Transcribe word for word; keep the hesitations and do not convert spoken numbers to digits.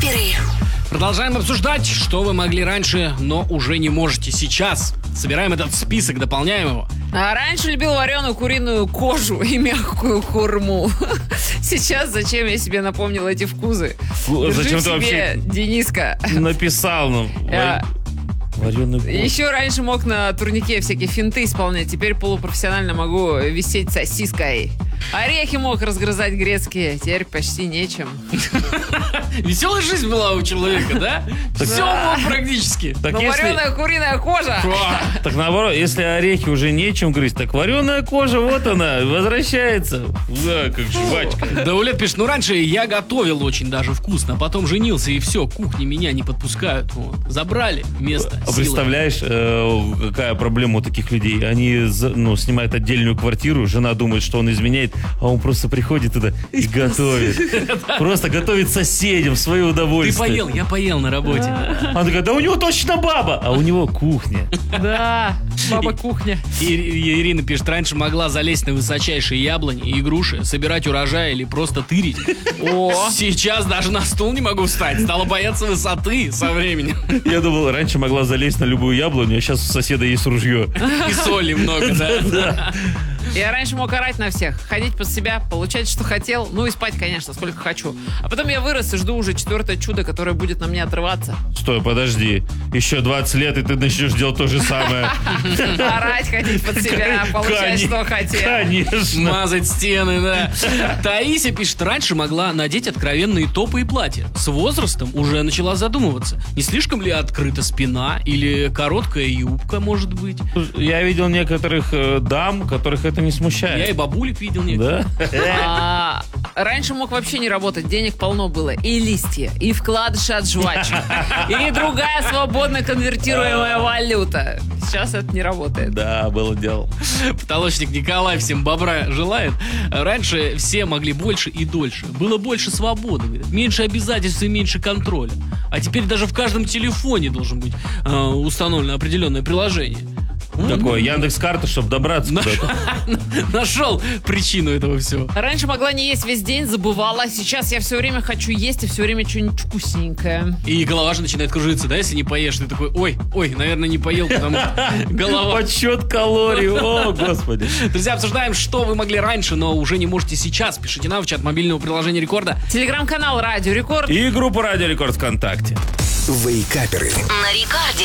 Вейкаперы. Продолжаем обсуждать, что вы могли раньше, но уже не можете сейчас. Собираем этот список, дополняем его. А раньше любил вареную куриную кожу и мягкую хурму. Сейчас зачем я себе напомнил эти вкусы? Фу, Держи зачем в ты себе, вообще Дениска. написал нам? Я- Вареную кожу. Еще раньше мог на турнике всякие финты исполнять. Теперь полупрофессионально могу висеть сосиской. Орехи мог разгрызать грецкие. Теперь почти нечем. Веселая жизнь была у человека, да? Все было практически. Так Но если... вареная куриная кожа. Так наоборот, если орехи уже нечем грызть, так вареная кожа, вот она, возвращается. Да, как жвачка. Да, Улет пишет, ну раньше я готовил очень даже вкусно, потом женился и все, кухни меня не подпускают. Вот. Забрали место. А силой. представляешь, э, какая проблема у таких людей? Они за- ну, снимают отдельную квартиру, жена думает, что он изменяет, а он просто приходит туда и готовит. Просто готовит соседям в свое Ты удовольствие. поел, я поел на работе. Она такая, да у него точно баба, а у него кухня. Да, баба кухня. И, и Ирина пишет, раньше могла залезть на высочайшие яблони и груши, собирать урожай или просто тырить. О, Сейчас даже на стул не могу встать. Стала бояться высоты со временем. Я думал, раньше могла залезть на любую яблоню, а сейчас у соседа есть ружье. И соли много, да? я раньше мог орать на всех, ходить под себя, получать, что хотел, ну и спать, конечно, сколько хочу. А потом я вырос и жду уже четвертое чудо, которое будет на мне отрываться. Стой, подожди. Еще двадцать лет, и ты начнешь делать то же самое. Орать, ходить под себя, получать, Кони- что хотел. Конечно. Мазать стены, да. Таисия пишет, раньше могла надеть откровенные топы и платья. С возрастом уже начала задумываться, не слишком ли открыта спина или короткая юбка, может быть. Я видел некоторых э, дам, которых это не Я и смущает. бабулек видел некоторых. Да? А, раньше мог вообще не работать, денег полно было. И листья, и вкладыши от жвачек, и другая свободно конвертируемая валюта. Сейчас это не работает. Да, было дело. Потолочник Николай всем бобра желает. Раньше все могли больше и дольше. Было больше свободы, говорит. Меньше обязательств и меньше контроля. А теперь даже в каждом телефоне должен быть э, установлено определенное приложение. Такое Яндекс.Карта, чтобы добраться куда-то. Нашел причину этого всего. Раньше могла не есть весь день, забывала. А сейчас я все время хочу есть и все время что-нибудь вкусненькое. И голова же начинает кружиться, да, если не поешь. Ты такой, ой, ой, наверное, не поел, потому что голова... Подсчет калорий, о, господи. Друзья, обсуждаем, что вы могли раньше, но уже не можете сейчас. Пишите нам в чат мобильного приложения Рекорда. Телеграм-канал Радио Рекорд. И группа Радио Рекорд ВКонтакте. Вейкаперы. На Рекорде.